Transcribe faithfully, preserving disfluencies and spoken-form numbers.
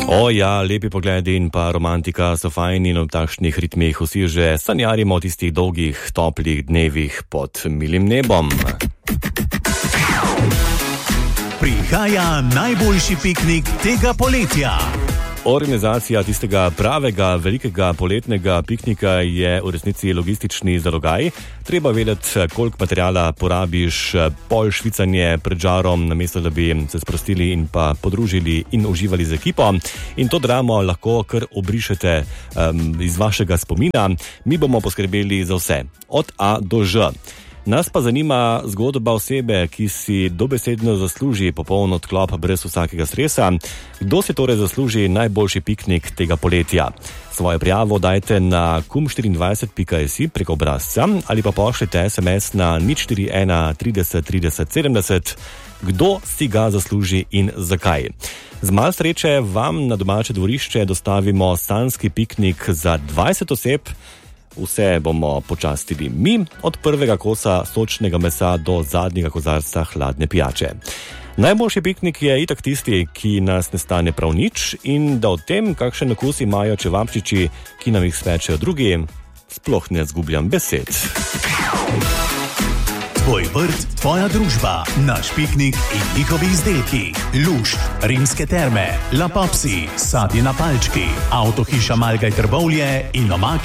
O ja, lepi pogledi in pa romantika so fajni in v takšnih ritmih vsi že sanjarimo o tistih dolgih, toplih dnevih pod milim nebom. Prihaja najboljši piknik tega poletja. Organizacija tistega pravega, velikega poletnega piknika je v resnici logistični zalogaj. Treba vedeti, koliko materijala porabiš, pol švicanje pred žarom, namesto da bi se sprostili in pa podružili in uživali z ekipo. In to dramo lahko kar obrišete um, iz vašega spomina. Mi bomo poskrbeli za vse, od A do Ž. Nas pa zanima zgodba osebe, ki si dobesedno zasluži popoln odklop brez vsakega stresa. Kdo si torej zasluži najboljši piknik tega poletja? Svojo prijavo dajte na kum štiriindvajset pika si preko obrazca ali pa pošljite es em es na nič štiri ena trideset trideset sedemdeset. Kdo si ga zasluži in zakaj? Z malo sreče vam na domače dvorišče dostavimo sanjski piknik za dvajset oseb. Vse bomo počastili mi, od prvega kosa sočnega mesa do zadnjega kozarca hladne pijače. Najboljši piknik je itak tisti, ki nas ne stane prav nič, in da o tem, kakšen okus imajo čevapčiči, ki nam jih spečejo drugi, sploh ne zgubljam besed. Tvoj vrt, tvoja družba, naš piknik in njihovi izdelki. Lušt, Rimske terme, La Popsi, sadje na palčki, avtohiša Malgaj Trbovlje in Omaki.